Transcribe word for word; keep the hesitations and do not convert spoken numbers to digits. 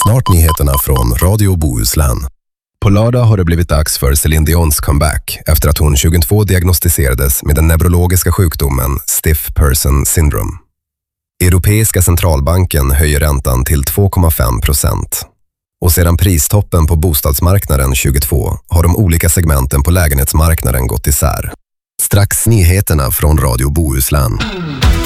Snart nyheterna från Radio Bohuslän. På lördag har det blivit dags för Céline Dions comeback efter att hon tjugotvå diagnostiserades med den neurologiska sjukdomen Stiff Person Syndrome. Europeiska centralbanken höjer räntan till två komma fem procent. Och sedan pristoppen på bostadsmarknaden tjugotvå har de olika segmenten på lägenhetsmarknaden gått isär. Strax nyheterna från Radio Bohuslän.